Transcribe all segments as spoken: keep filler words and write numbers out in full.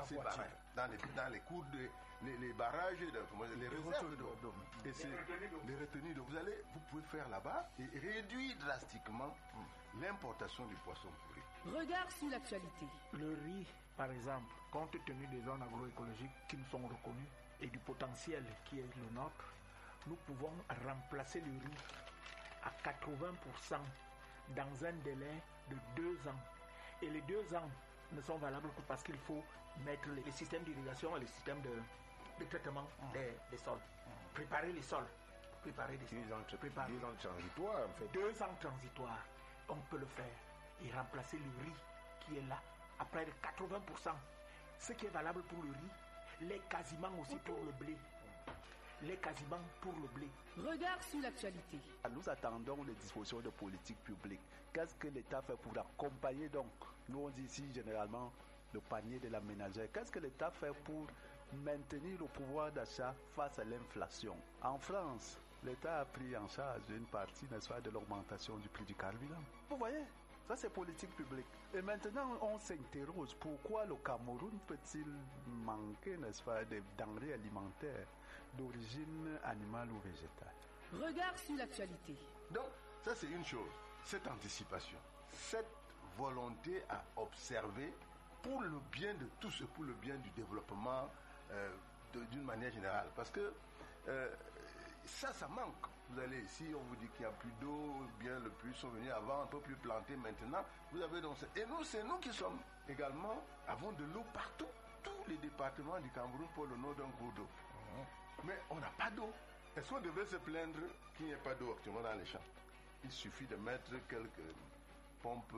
ces barrages, dans les, dans les cours, de, les, les barrages, de, les réserves d'eau. Et c'est les retenues d'eau. Vous allez, vous pouvez faire là-bas et réduire drastiquement l'importation du poisson pourri. Regard sur l'actualité. Le riz, par exemple, compte tenu des zones agroécologiques qui nous sont reconnues et du potentiel qui est le nôtre, nous pouvons remplacer le riz à quatre-vingts pour cent dans un délai de deux ans. Et les deux ans ne sont valables que parce qu'il faut mettre les, les systèmes d'irrigation et les systèmes de, de traitement mmh. des, des sols. Mmh. Préparer les sols. Préparer les sols. Deux ans, Préparer. deux ans transitoires, en fait. Deux ans transitoires. On peut le faire et remplacer le riz qui est là à près de quatre-vingts pour cent. Ce qui est valable pour le riz l'est quasiment aussi pour le blé. L'est quasiment pour le blé. Regard sur l'actualité. Nous attendons les dispositions de politique publique. Qu'est-ce que l'État fait pour accompagner donc? Nous on dit ici généralement le panier de la ménagère. Qu'est-ce que l'État fait pour maintenir le pouvoir d'achat face à l'inflation? En France, l'État a pris en charge une partie, n'est-ce pas, de l'augmentation du prix du carburant. Vous voyez? Ça, c'est politique publique. Et maintenant, on s'interroge, pourquoi le Cameroun peut-il manquer, n'est-ce pas, de denrées alimentaires d'origine animale ou végétale? Regard sur l'actualité. Donc, ça, c'est une chose. Cette anticipation, cette volonté à observer pour le bien de tous et pour le bien du développement euh, de, d'une manière générale. Parce que euh, ça, ça manque. Vous allez ici, on vous dit qu'il n'y a plus d'eau, bien le plus sont venus avant, un peu plus plantés maintenant. Vous avez donc... Et nous, c'est nous qui sommes également, avons de l'eau partout. Tous les départements du Cameroun pour le nom d'un cours d'eau. Mais on n'a pas d'eau. Est-ce qu'on devrait se plaindre qu'il n'y ait pas d'eau actuellement dans les champs? Il suffit de mettre quelques pompes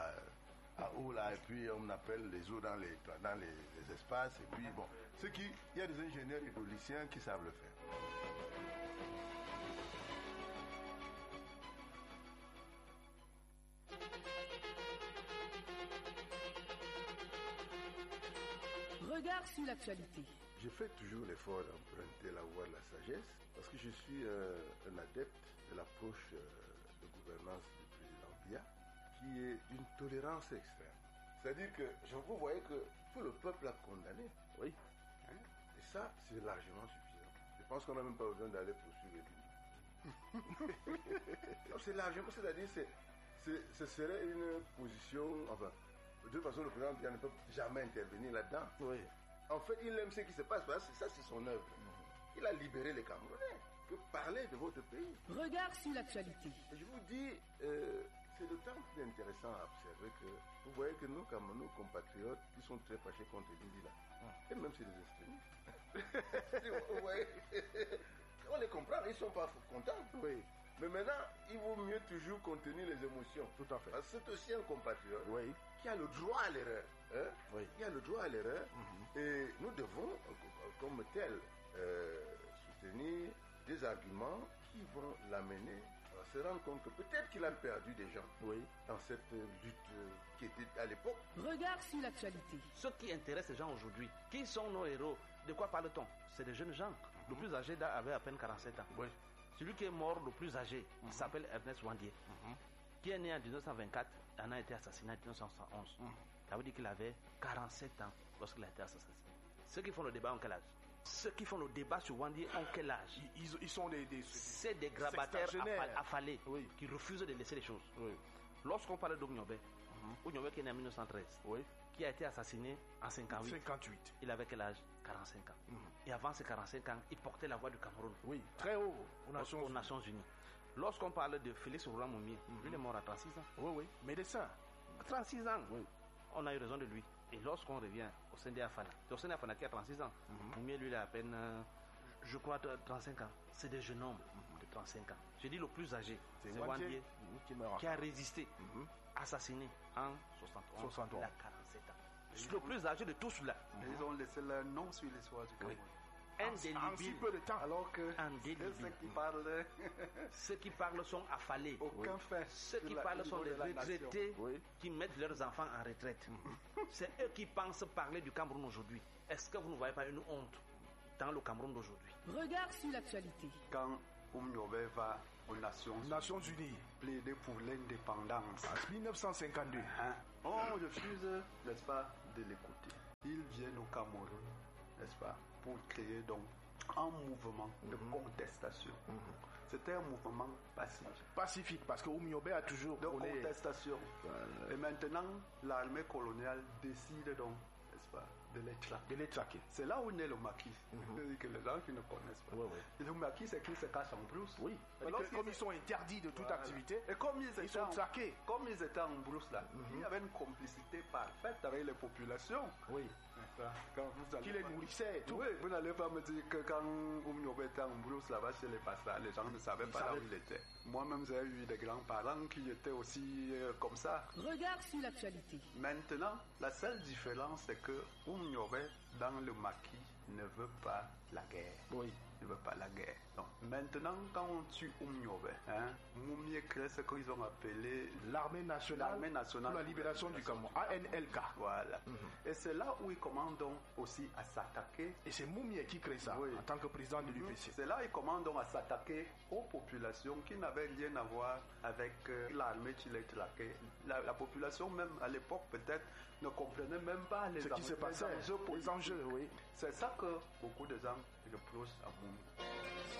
à, à eau là, et puis on appelle les eaux dans les, dans les, les espaces. Et puis bon, ce qui, il y a des ingénieurs hydrauliciens qui savent le faire. Regard sur l'actualité. Je fais toujours l'effort d'emprunter la voie de la sagesse parce que je suis euh, un adepte de l'approche euh, de gouvernance du président Biya qui est d'une tolérance extrême. C'est-à-dire que je, vous voyez que tout le peuple a condamné. Oui. Hein? Et ça, c'est largement suffisant. Je pense qu'on n'a même pas besoin d'aller poursuivre lui. C'est largement, c'est-à-dire c'est, c'est, ce serait une position, enfin, de toute façon le président Biya ne peut jamais intervenir là-dedans. Oui. En fait, il aime ce qui se passe, parce que ça, c'est son œuvre. Il a libéré les Camerounais. Que parler de votre pays. Regard sur l'actualité. Je vous dis, euh, c'est d'autant plus intéressant à observer que vous voyez que nos, nos compatriotes, qui sont très fâchés contre Didi là, et même c'est des extrémistes. Vous voyez, on les comprend, ils ne sont pas contents. Oui. Mais maintenant, il vaut mieux toujours contenir les émotions. Tout à fait. Parce que c'est aussi un compatriote oui. qui a le droit à l'erreur. Hein? Oui. Qui a le droit à l'erreur. Mm-hmm. Et nous devons, comme tel, euh, soutenir des arguments qui vont l'amener à se rendre compte que peut-être qu'il a perdu des gens oui. dans cette lutte qui était à l'époque. Regard sur l'actualité. Ce qui intéresse les gens aujourd'hui, qui sont nos héros? De quoi parle-t-on? C'est des jeunes gens. Mm-hmm. Le plus âgé avait à peine quarante-sept ans. Oui. Celui qui est mort le plus âgé, mm-hmm. il s'appelle Ernest Ouandié, mm-hmm. qui est né en dix-neuf cent vingt-quatre et en a été assassiné en dix-neuf cent onze. Mm-hmm. Ça veut dire qu'il avait quarante-sept ans lorsqu'il a été assassiné. Ceux qui font le débat ont quel âge? Ceux qui font le débat sur Ouandié ont quel âge? Ils, ils sont des... des c'est des grabataires affalés oui. qui refusent de laisser les choses. Oui. Lorsqu'on parle d'Ognobé, mm-hmm. Ognobé qui est né en mille neuf cent treize, oui. qui a été assassiné en cinquante-huit. cinquante-huit. Il avait quel âge? quarante-cinq ans. Mm-hmm. Et avant ces quarante-cinq ans, il portait la voix du Cameroun. Oui, très haut aux Nations, aux Nations Unies. Lorsqu'on parle de Félix Roulan-Moumi, mm-hmm. il est mort à trente-six ans. Oui, oui, médecin. trente-six ans. Oui. On a eu raison de lui. Et lorsqu'on revient au Sendé Afana, c'est au Sendé Afana qui a trente-six ans. Mm-hmm. Moumi, lui, il a à peine, euh, je crois, trente-cinq ans. C'est des jeunes hommes mm-hmm. de trente-cinq ans. Je dis le plus âgé, c'est, c'est Ouandié qui, qui a résisté, mm-hmm. assassiné en soixante-onze. soixante-onze. Il a quarante-sept ans. C'est le plus âgé de tous là. Mm-hmm. Ils ont laissé leur nom sur l'histoire du Cameroun. Oui. Indélébile. En si peu de temps. Alors que ceux qui parlent ceux qui parlent sont affalés. Aucun oui. fait. Ceux qui parlent sont des retraités oui. qui mettent leurs enfants en retraite. C'est eux qui pensent parler du Cameroun aujourd'hui. Est-ce que vous ne voyez pas une honte dans le Cameroun d'aujourd'hui? Regard sur l'actualité. Quand Oumniobé va aux Nations, Nations Unies plaider pour l'indépendance en mille neuf cent cinquante-deux, hein? On refuse, n'est-ce pas, de l'écouter. ils viennent au Cameroun, n'est-ce pas, pour créer donc un mouvement de Mhm. contestation. Mhm. C'était un mouvement pacifique. Pacifique, parce que Oumyobé a toujours De prôné- contestation. Voilà. Et maintenant, l'armée coloniale décide donc, n'est-ce pas, de les traquer. de les traquer. C'est là où naît le maquis, Mhm. que les gens qui ne connaissent pas. Ouais, ouais. Et le maquis, c'est qu'ils se cachent en brousse. Oui, Alors, comme s'ils- ils sont interdits de toute Voilà. activité, Et comme ils, ils étaient sont en, traqués. comme ils étaient en brousse là, Mhm. il y avait une complicité parfaite avec les populations. Oui. Quand vous allez Qui les pas- nourrissaient et tout. Oui, vous n'allez pas me dire que quand Oumyobé était en brousse là-bas chez les Bassa, les gens ne savaient Ils pas là où savaient. il était. Moi-même, j'ai eu des grands-parents qui étaient aussi euh, comme ça. Regard sur l'actualité. Maintenant, la seule différence, c'est que Oumyobé, dans le maquis, ne veut pas la guerre. Oui. Il ne veut pas la guerre. Donc, maintenant, quand on tue Oumyobé, hein, Moumie crée ce qu'ils ont appelé L'armée nationale, l'armée nationale pour la libération du Cameroun, A N L K. Voilà. Mhm. Et c'est là où ils commencent donc aussi à s'attaquer. Et c'est Moumie qui crée ça, Oui. en tant que président de l'U P C. C'est là qu'ils commencent donc à s'attaquer aux populations qui n'avaient rien à voir avec euh, l'armée qui les traquait. La, la population même à l'époque peut-être ne comprenait même pas les Ce qui enjeux- se les passait, enjeux les politiques. enjeux, oui. C'est ça que beaucoup de gens reprochent à Moumie.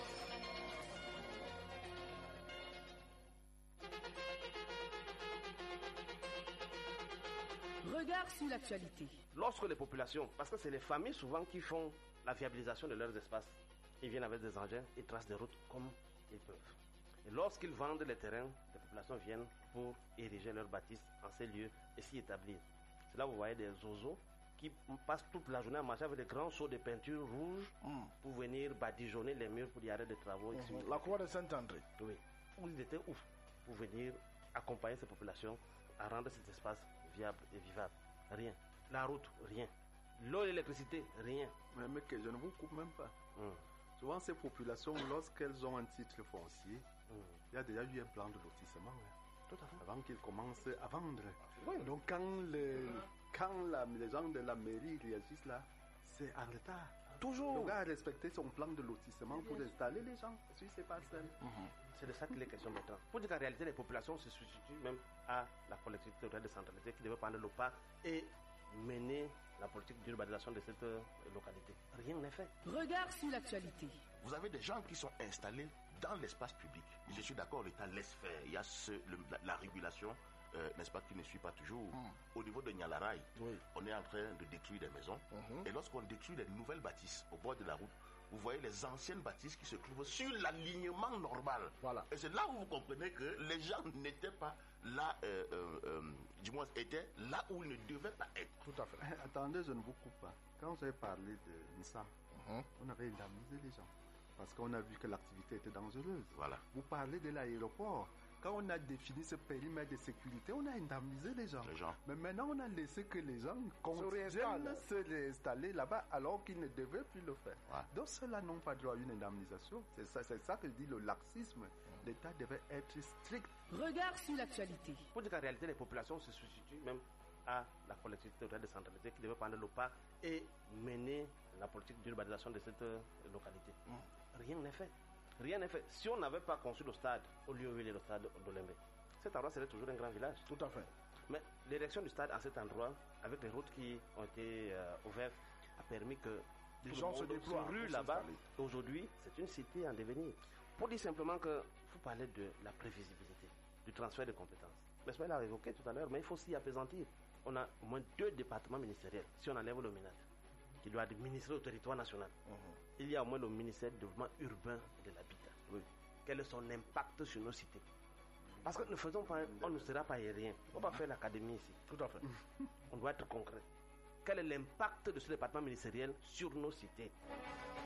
Regard sur l'actualité. Lorsque les populations, parce que c'est les familles souvent qui font la viabilisation de leurs espaces, ils viennent avec des engins, ils tracent des routes comme ils peuvent. Et lorsqu'ils vendent les terrains, les populations viennent pour ériger leurs bâtisses en ces lieux et s'y établir. C'est là où vous voyez des oiseaux qui passent toute la journée à marcher avec des grands seaux de peinture rouge Mm. pour venir badigeonner les murs pour y arrêter des travaux. ici. Mhm. La croix de Saint-André. Oui, où ils étaient ouf pour venir accompagner ces populations à rendre cet espace viable et vivable. Rien. La route, rien. L'eau et l'électricité, rien. Mais mec, je ne vous coupe même pas. Hum, Souvent, ces populations, lorsqu'elles ont un titre foncier, hum. il y a déjà eu un plan de lotissement hein, Tout à fait. avant qu'ils commencent à vendre. Oui. Donc, quand, les, quand la- les gens de la mairie réagissent là, c'est en retard. Toujours. Le gars a respecté son plan de lotissement pour installer les gens sur ces parcelles. C'est de ça qu'il est question maintenant. Pour dire qu'en réalité, les populations se substituent même à la collectivité territoriale décentralisée qui devait prendre le pas et mener la politique d'urbanisation de cette euh, localité. Rien n'est fait. Regard sur l'actualité. Vous avez des gens qui sont installés dans l'espace public. Je suis d'accord, l'État laisse faire. Il y a ce- le- la, la régulation, euh, n'est-ce pas, qui ne suit pas toujours. Au niveau de Nyalarai, Oui. on est en train de détruire des maisons. Mhm. Et lorsqu'on détruit les nouvelles bâtisses au bord de la route, vous voyez les anciennes bâtisses qui se trouvent sur l'alignement normal. Voilà. Et c'est là où vous comprenez que les gens n'étaient pas là, euh, euh, euh, du moins étaient là où ils ne devaient pas être. Tout à fait. Attendez, je ne vous coupe pas. Quand j'ai parlé de Nissa, Mhm. on avait indemnisé les gens. Parce qu'on a vu que l'activité était dangereuse. Voilà. Vous parlez de l'aéroport. Quand on a défini ce périmètre de sécurité, on a indemnisé les gens. Les gens. Mais maintenant, on a laissé que les gens continuent réinstallent. de se réinstaller là-bas alors qu'ils ne devaient plus le faire. Ouais. Donc, ceux-là n'ont pas droit à une indemnisation. C'est ça, c'est ça que dit le laxisme. L'État devait être strict. Regard sur l'actualité. Pour dire qu'en réalité, les populations se substituent même à la collectivité territoriale décentralisée qui devait prendre le pas et mener la politique d'urbanisation de cette euh, localité. Rien n'est fait. Rien n'est fait. Si on n'avait pas conçu le stade au lieu où il est le stade d'Olembe, cet endroit serait toujours un grand village. Tout à fait. Mais l'érection du stade à cet endroit, avec les routes qui ont été euh, ouvertes, a permis que Les tout gens le se monde déploient rue pour là-bas. s'installer. Aujourd'hui, c'est une cité en devenir. Pour dire simplement que faut parler de la prévisibilité, du transfert de compétences. L'Espagne l'a évoqué tout à l'heure, mais il faut s'y apaisantir. On a au moins deux départements ministériels, si on enlève le ménage, qui doit administrer au territoire national. Il y a au moins le ministère du développement urbain et de l'habitat. Quel est son impact sur nos cités? Parce que ne faisons pas, on ne sera pas aérien. On va faire l'académie ici. Tout à fait. On doit être concret. Quel est l'impact de ce département ministériel sur nos cités?